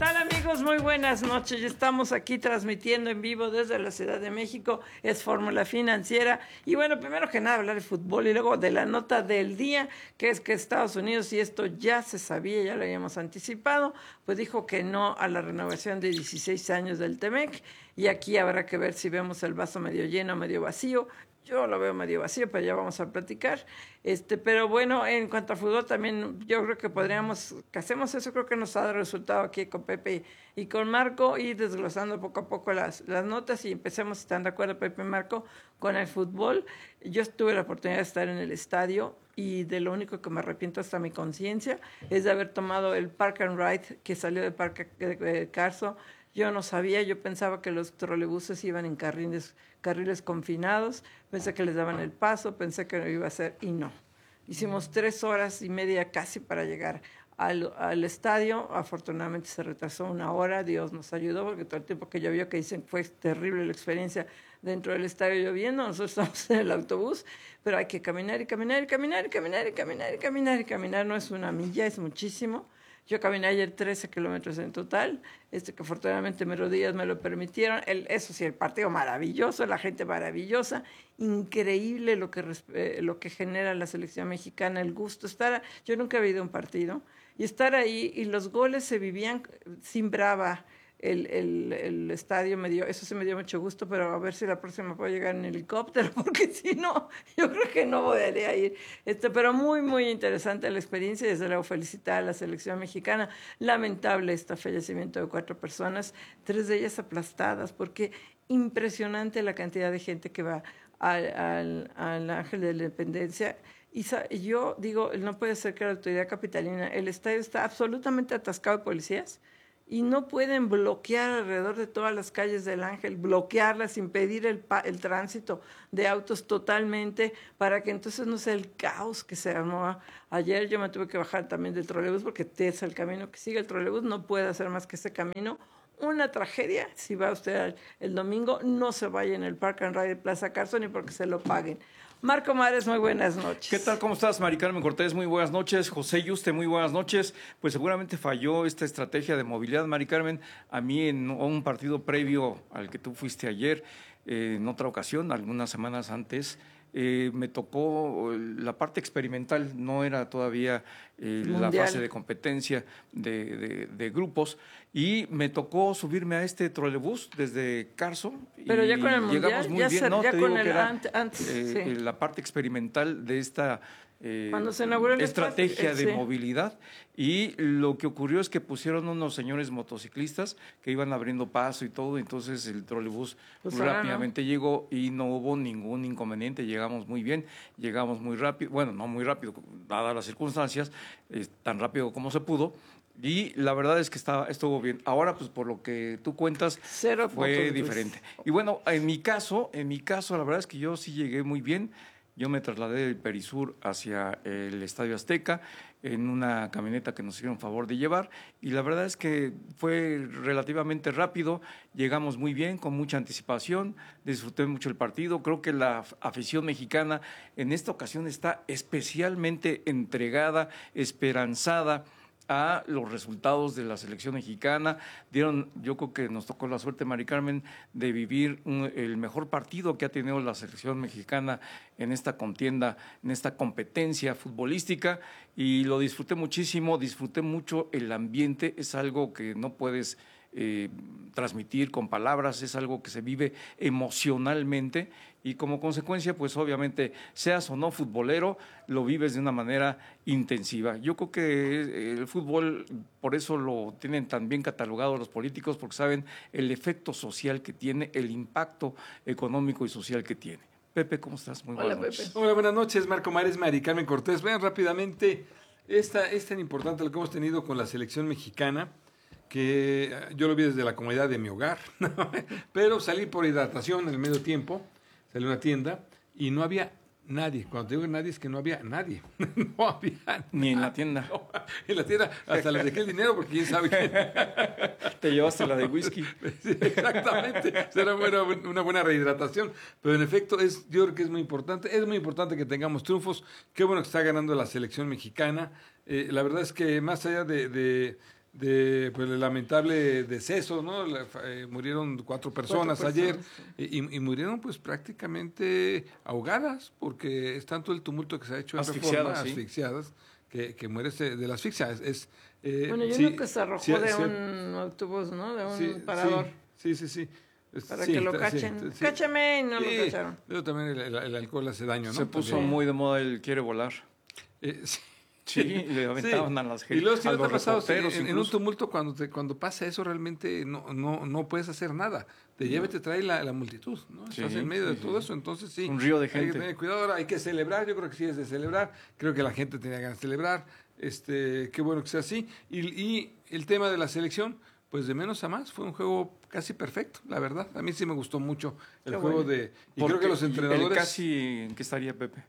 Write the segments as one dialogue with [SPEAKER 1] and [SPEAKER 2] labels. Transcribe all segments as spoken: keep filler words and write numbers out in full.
[SPEAKER 1] tal, amigos? Muy buenas noches. Ya estamos aquí transmitiendo en vivo desde la Ciudad de México. Es Fórmula Financiera. Y bueno, primero que nada hablar de fútbol y luego de la nota del día, que es que Estados Unidos, y esto ya se sabía, ya lo habíamos anticipado, pues dijo que no a la renovación de dieciséis años del T-MEC. Y aquí habrá que ver si vemos el vaso medio lleno o medio vacío. Yo lo veo medio vacío, pero ya vamos a platicar. Este, pero bueno, en cuanto a fútbol también yo creo que podríamos, que hacemos eso, creo que nos ha dado resultado aquí con Pepe y con Marco, ir desglosando poco a poco las, las notas y empecemos, si están de acuerdo Pepe y Marco, con el fútbol. Yo tuve la oportunidad de estar en el estadio y de lo único que me arrepiento hasta mi conciencia es de haber tomado el Park and Ride que salió de Parque de Carso. Yo no sabía, yo pensaba que los trolebuses iban en carriles, carriles confinados, pensé que les daban el paso, pensé que no iba a ser, y no. Hicimos tres horas y media casi para llegar al, al estadio. Afortunadamente se retrasó una hora, Dios nos ayudó, porque todo el tiempo que llovió, que dicen fue terrible la experiencia dentro del estadio lloviendo, nosotros estamos en el autobús, pero hay que caminar y caminar y caminar y caminar y caminar y caminar y caminar, no es una milla, es muchísimo. Yo caminé ayer trece kilómetros en total, este que afortunadamente mis rodillas me lo permitieron. El, eso sí, el partido maravilloso, la gente maravillosa, increíble lo que, eh, lo que genera la selección mexicana, el gusto. Estar, yo nunca he visto un partido, y estar ahí, y los goles se vivían sin brava. El, el, el estadio me dio, eso sí me dio mucho gusto, pero a ver si la próxima puedo llegar en helicóptero, porque si no, yo creo que no podría ir. Este, pero muy, muy interesante la experiencia, y desde luego felicitar a la selección mexicana. Lamentable este fallecimiento de cuatro personas, tres de ellas aplastadas, porque impresionante la cantidad de gente que va al, al, al Ángel de la Independencia. Y yo digo, no puede ser que la autoridad capitalina, el estadio está absolutamente atascado de policías, y no pueden bloquear alrededor de todas las calles del Ángel, bloquearlas, impedir el, el tránsito de autos totalmente, para que entonces no sea el caos que se armó ayer. Yo me tuve que bajar también del trolebús, porque es el camino que sigue el trolebús, no puede hacer más que ese camino. Una tragedia. Si va usted el, el domingo, no se vaya en el Park and Ride de Plaza Carso, ni porque se lo paguen. Marco Mares, muy buenas noches.
[SPEAKER 2] ¿Qué tal? ¿Cómo estás, Mari Carmen Cortés? Muy buenas noches. José Yuste, muy buenas noches. Pues seguramente falló esta estrategia de movilidad, Mari Carmen. A mí en un partido previo al que tú fuiste ayer, eh, en otra ocasión, algunas semanas antes, Eh, me tocó la parte experimental, no era todavía eh, la fase de competencia de, de, de grupos, y me tocó subirme a este trolebús desde Carso.
[SPEAKER 1] Pero
[SPEAKER 2] y
[SPEAKER 1] ya con el mundial,
[SPEAKER 2] llegamos muy
[SPEAKER 1] ya,
[SPEAKER 2] bien.
[SPEAKER 1] Se,
[SPEAKER 2] no,
[SPEAKER 1] ya
[SPEAKER 2] te
[SPEAKER 1] con
[SPEAKER 2] digo
[SPEAKER 1] el
[SPEAKER 2] que era,
[SPEAKER 1] antes, antes
[SPEAKER 2] eh,
[SPEAKER 1] sí.
[SPEAKER 2] la parte experimental de esta eh,
[SPEAKER 1] Cuando se inauguró el
[SPEAKER 2] estrategia
[SPEAKER 1] espacio,
[SPEAKER 2] de
[SPEAKER 1] sí.
[SPEAKER 2] movilidad. Y lo que ocurrió es que pusieron unos señores motociclistas que iban abriendo paso y todo, entonces el trolebús pues rápidamente ¿no? llegó y no hubo ningún inconveniente, llegamos muy bien, llegamos muy rápido, bueno, no muy rápido, dadas las circunstancias, eh, tan rápido como se pudo, y la verdad es que estaba, estuvo bien. Ahora, pues por lo que tú cuentas,
[SPEAKER 1] Cero
[SPEAKER 2] fue diferente. Y bueno, en mi caso, en mi caso, la verdad es que yo sí llegué muy bien. Yo me trasladé del Perisur hacia el Estadio Azteca en una camioneta que nos hicieron favor de llevar, y la verdad es que fue relativamente rápido, llegamos muy bien, con mucha anticipación, disfruté mucho el partido. Creo que la afición mexicana en esta ocasión está especialmente entregada, esperanzada a los resultados de la selección mexicana. Dieron, yo creo que nos tocó la suerte, Mari Carmen, de vivir un, el mejor partido que ha tenido la selección mexicana en esta contienda, en esta competencia futbolística, y lo disfruté muchísimo, disfruté mucho el ambiente. Es algo que no puedes eh, transmitir con palabras, es algo que se vive emocionalmente, y como consecuencia, pues obviamente, seas o no futbolero, lo vives de una manera intensiva. Yo creo que el fútbol, por eso lo tienen tan bien catalogado los políticos, porque saben el efecto social que tiene, el impacto económico y social que tiene. Pepe, ¿cómo estás? Muy buenas
[SPEAKER 1] Hola,
[SPEAKER 2] noches.
[SPEAKER 1] Pepe.
[SPEAKER 3] Hola, buenas noches, Marco Mares, Mari Carmen Cortés. Vean rápidamente, esta, es tan importante lo que hemos tenido con la selección mexicana, que yo lo vi desde la comodidad de mi hogar, pero salí por hidratación en el medio tiempo, salí a una tienda y no había nadie. Cuando te digo nadie, es que no había nadie. No había nadie.
[SPEAKER 2] Ni en la tienda.
[SPEAKER 3] No, en la tienda hasta le dejé el dinero, porque quién sabe qué.
[SPEAKER 2] Te llevaste la de whisky.
[SPEAKER 3] Sí, exactamente. Será buena, una buena rehidratación. Pero en efecto, es, yo creo que es muy importante. Es muy importante que tengamos triunfos. Qué bueno que está ganando la selección mexicana. Eh, la verdad es que más allá de... de de pues, el lamentable deceso, ¿no? La, eh, murieron cuatro personas,
[SPEAKER 1] Cuatro
[SPEAKER 3] ayer
[SPEAKER 1] personas,
[SPEAKER 3] y, y murieron pues prácticamente ahogadas porque es tanto el tumulto que se ha hecho en
[SPEAKER 2] Asfixiadas,
[SPEAKER 3] Reforma,
[SPEAKER 2] sí.
[SPEAKER 3] asfixiadas, que, que mueres de, de la asfixia. Es, es, eh,
[SPEAKER 1] Bueno, yo
[SPEAKER 3] sí,
[SPEAKER 1] uno que se arrojó
[SPEAKER 3] sí,
[SPEAKER 1] de
[SPEAKER 3] sí,
[SPEAKER 1] un autobús, ¿no? De un
[SPEAKER 3] sí,
[SPEAKER 1] parador.
[SPEAKER 3] Sí, sí, sí. sí.
[SPEAKER 1] Para
[SPEAKER 3] Sí,
[SPEAKER 1] que lo
[SPEAKER 3] sí,
[SPEAKER 1] cachen.
[SPEAKER 3] sí.
[SPEAKER 1] Cáchame y no
[SPEAKER 3] Sí,
[SPEAKER 1] lo cacharon.
[SPEAKER 3] pero también el, el- el alcohol hace daño, ¿no?
[SPEAKER 2] Se puso
[SPEAKER 3] También.
[SPEAKER 2] muy de moda el quiere volar.
[SPEAKER 3] Eh, sí.
[SPEAKER 2] Sí, le aventaban
[SPEAKER 3] Sí.
[SPEAKER 2] a las
[SPEAKER 3] Y luego si
[SPEAKER 2] a
[SPEAKER 3] no te
[SPEAKER 2] los
[SPEAKER 3] ha pasado, si
[SPEAKER 2] reporteros
[SPEAKER 3] en, en un
[SPEAKER 2] incluso.
[SPEAKER 3] tumulto cuando te, cuando pasa eso realmente no, no, no puedes hacer nada. Te lleva y te trae la, la multitud, ¿no?
[SPEAKER 2] Sí,
[SPEAKER 3] Estás en medio
[SPEAKER 2] sí,
[SPEAKER 3] de todo
[SPEAKER 2] sí.
[SPEAKER 3] eso, entonces sí.
[SPEAKER 2] Un río de
[SPEAKER 3] Hay que
[SPEAKER 2] gente.
[SPEAKER 3] tener cuidado, ahora hay que celebrar, yo creo que sí es de celebrar. Creo que la gente tenía ganas de celebrar. Este, qué bueno que sea así. Y, y el tema de la selección, pues de menos a más, fue un juego casi perfecto, la verdad. A mí sí me gustó mucho el
[SPEAKER 1] Qué
[SPEAKER 3] juego
[SPEAKER 1] bueno.
[SPEAKER 3] de... Y
[SPEAKER 2] Porque
[SPEAKER 3] creo que los entrenadores...
[SPEAKER 2] el casi, ¿en qué estaría Pepe?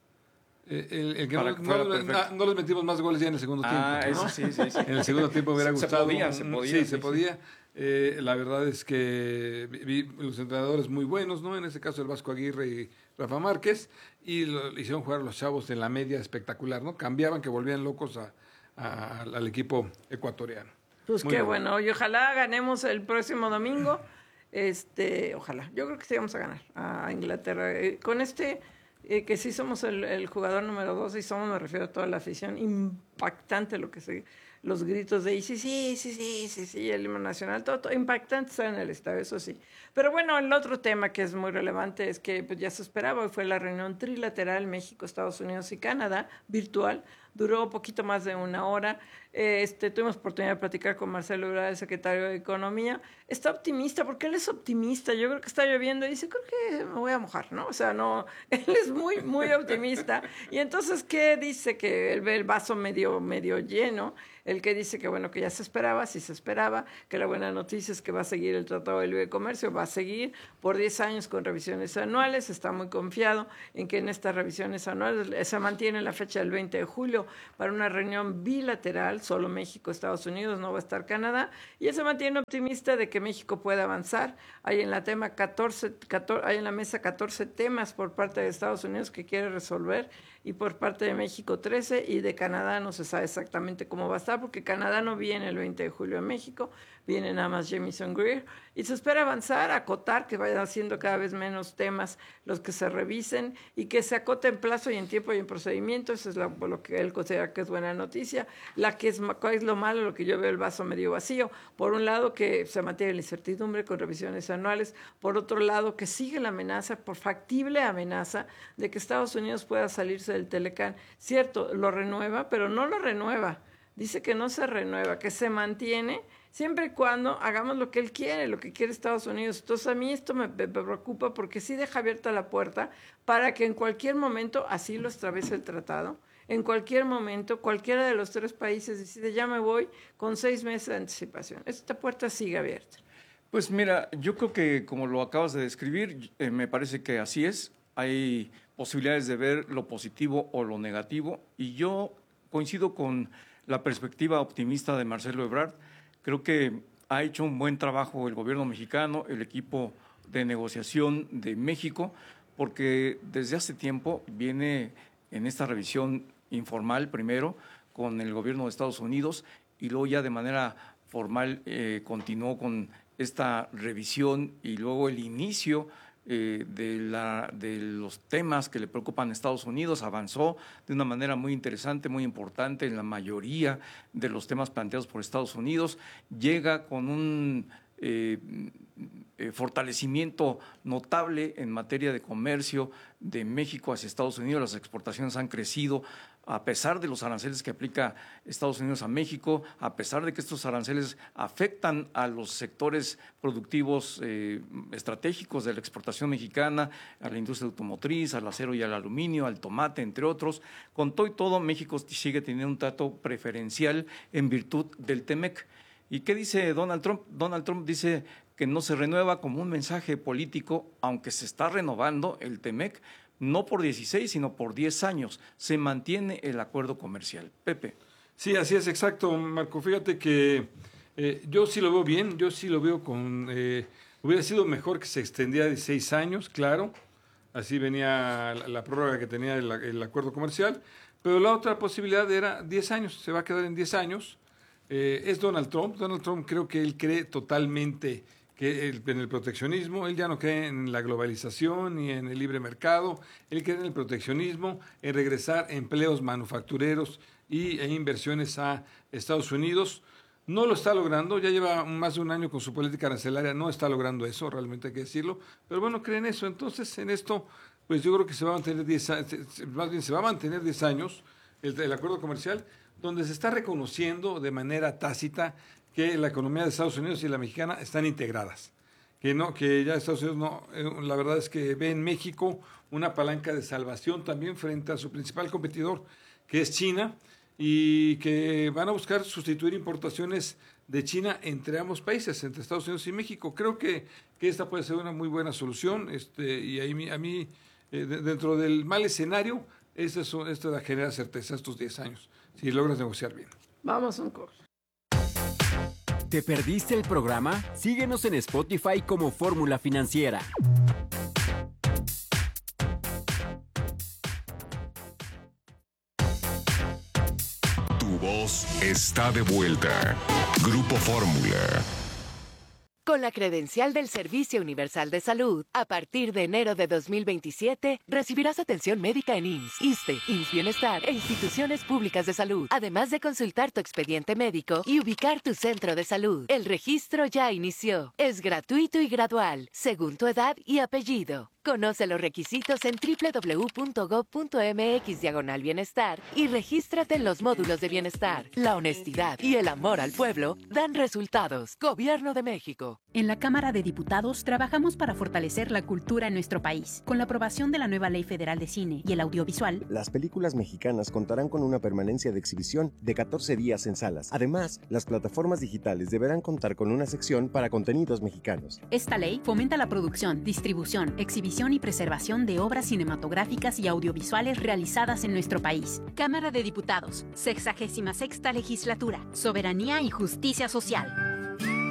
[SPEAKER 3] eh, el, el que
[SPEAKER 2] Para
[SPEAKER 3] no,
[SPEAKER 2] que fuera
[SPEAKER 3] no-
[SPEAKER 2] perfecto.
[SPEAKER 3] no- no les metimos más goles ya en el segundo
[SPEAKER 2] Ah,
[SPEAKER 3] tiempo. ¿no?
[SPEAKER 2] eso sí, sí, sí.
[SPEAKER 3] En el segundo tiempo me hubiera
[SPEAKER 2] Se
[SPEAKER 3] gustado.
[SPEAKER 2] podía, se
[SPEAKER 3] un-
[SPEAKER 2] podía,
[SPEAKER 3] Sí,
[SPEAKER 2] sí,
[SPEAKER 3] se
[SPEAKER 2] sí.
[SPEAKER 3] podía. Eh, la verdad es que vi, vi los entrenadores muy buenos, ¿no? En este caso el Vasco Aguirre y Rafa Márquez, y lo, hicieron jugar a los chavos en la media espectacular, ¿no? Cambiaban, que volvían locos a, a- al equipo ecuatoriano.
[SPEAKER 1] Pues
[SPEAKER 3] Muy
[SPEAKER 1] qué
[SPEAKER 3] bueno.
[SPEAKER 1] bueno. Y ojalá ganemos el próximo domingo. Este, ojalá. Yo creo que sí vamos a ganar a Inglaterra. Eh, con este, eh, que sí somos el, el jugador número dos, y somos, me refiero a toda la afición, impactante lo que se, los gritos de sí, sí, sí, sí, sí, sí, el himno nacional, todo, todo impactante está en el estadio, eso sí. Pero bueno, el otro tema que es muy relevante es que pues, ya se esperaba, fue la reunión trilateral México, Estados Unidos y Canadá, virtual, duró un poquito más de una hora. Este, tuvimos oportunidad de platicar con Marcelo Ebrard, el secretario de Economía. Está optimista, porque él es optimista. Yo creo que está lloviendo y dice, creo que me voy a mojar, ¿no? O sea, no, él es muy, muy optimista. Y entonces, ¿qué dice? Que él ve el vaso medio, medio lleno. El que dice que, bueno, que ya se esperaba, sí se esperaba, que la buena noticia es que va a seguir el Tratado de Libre Comercio, va a seguir por diez años con revisiones anuales. Está muy confiado en que en estas revisiones anuales se mantiene la fecha del veinte de julio para una reunión bilateral, solo México, Estados Unidos, no va a estar Canadá, y él se mantiene optimista de que México pueda avanzar. Hay en la tema catorce, catorce, hay en la mesa catorce temas por parte de Estados Unidos que quiere resolver, y por parte de México trece, y de Canadá no se sabe exactamente cómo va a estar, porque Canadá no viene el veinte de julio a México, viene nada más Jamieson Greer, y se espera avanzar, acotar, que vayan haciendo cada vez menos temas los que se revisen, y que se acote en plazo y en tiempo y en procedimiento. Eso es lo, lo que él considera que es buena noticia. La que es, ¿cuál es lo malo? Lo que yo veo el vaso medio vacío. Por un lado, que se mantiene la incertidumbre con revisiones anuales. Por otro lado, que sigue la amenaza, por factible amenaza, de que Estados Unidos pueda salirse del Telecán. Cierto, lo renueva, pero no lo renueva. Dice que no se renueva, que se mantiene siempre y cuando hagamos lo que él quiere, lo que quiere Estados Unidos. Entonces a mí esto me, me preocupa, porque sí deja abierta la puerta para que en cualquier momento así lo extraviese el tratado. En cualquier momento, cualquiera de los tres países decide, ya me voy, con seis meses de anticipación. Esta puerta sigue abierta.
[SPEAKER 2] Pues mira, yo creo que como lo acabas de describir, eh, me parece que así es. Hay posibilidades de ver lo positivo o lo negativo, y yo coincido con la perspectiva optimista de Marcelo Ebrard. Creo que ha hecho un buen trabajo el gobierno mexicano, el equipo de negociación de México, porque desde hace tiempo viene en esta revisión informal primero con el gobierno de Estados Unidos, y luego ya de manera formal eh, continuó con esta revisión, y luego el inicio Eh, de, la, de los temas que le preocupan a Estados Unidos. Avanzó de una manera muy interesante, muy importante en la mayoría de los temas planteados por Estados Unidos. Llega con un eh, eh, fortalecimiento notable en materia de comercio de México hacia Estados Unidos. Las exportaciones han crecido a pesar de los aranceles que aplica Estados Unidos a México, a pesar de que estos aranceles afectan a los sectores productivos eh, estratégicos de la exportación mexicana, a la industria automotriz, al acero y al aluminio, al tomate, entre otros. Con todo y todo, México sigue teniendo un trato preferencial en virtud del Temec. ¿Y qué dice Donald Trump? Donald Trump dice que no se renueva como un mensaje político, aunque se está renovando el Temec, no por dieciséis, sino por diez años. Se mantiene el acuerdo comercial. Pepe.
[SPEAKER 3] Sí, así es, exacto, Marco. Fíjate que eh, yo sí lo veo bien, yo sí lo veo con... Eh, hubiera sido mejor que se extendiera de seis años, claro. Así venía la, la prórroga que tenía el, el acuerdo comercial. Pero la otra posibilidad era diez años, se va a quedar en diez años. eh, es Donald Trump. Donald Trump creo que él cree totalmente que el, en el proteccionismo. Él ya no cree en la globalización ni en el libre mercado. Él cree en el proteccionismo, en regresar empleos manufactureros y, e inversiones a Estados Unidos. No lo está logrando, ya lleva más de un año con su política arancelaria, no está logrando eso, realmente hay que decirlo, pero bueno, creen eso. Entonces, en esto, pues yo creo que se va a mantener diez años, más bien se va a mantener diez años el, el acuerdo comercial, donde se está reconociendo de manera tácita que la economía de Estados Unidos y la mexicana están integradas, que no, que ya Estados Unidos no, eh, la verdad es que ve en México una palanca de salvación también frente a su principal competidor, que es China, y que van a buscar sustituir importaciones de China entre ambos países, entre Estados Unidos y México. Creo que, que esta puede ser una muy buena solución, este, y ahí, a mí, eh, de, dentro del mal escenario, esto, es, esto da genera certeza estos diez años, si logras negociar bien.
[SPEAKER 1] Vamos un corte.
[SPEAKER 4] ¿Te perdiste el programa? Síguenos en Spotify como Fórmula Financiera.
[SPEAKER 5] Tu voz está de vuelta. Grupo Fórmula.
[SPEAKER 6] Con la credencial del Servicio Universal de Salud, a partir de enero de dos mil veintisiete, recibirás atención médica en I M S S, ISSSTE, I M S S Bienestar e instituciones públicas de salud, además de consultar tu expediente médico y ubicar tu centro de salud. El registro ya inició. Es gratuito y gradual, según tu edad y apellido. Conoce los requisitos en doble u doble u doble u punto gob punto eme equis diagonal bienestar y regístrate en los módulos de bienestar. La honestidad y el amor al pueblo dan resultados. Gobierno de México.
[SPEAKER 7] En la Cámara de Diputados trabajamos para fortalecer la cultura en nuestro país. Con la aprobación de la nueva Ley Federal de Cine y el audiovisual,
[SPEAKER 8] las películas mexicanas contarán con una permanencia de exhibición de catorce días en salas. Además, las plataformas digitales deberán contar con una sección para contenidos mexicanos.
[SPEAKER 7] Esta ley fomenta la producción, distribución, exhibición y preservación de obras cinematográficas y audiovisuales realizadas en nuestro país.
[SPEAKER 9] Cámara de Diputados, sexagésima sexta legislatura, Soberanía y Justicia Social.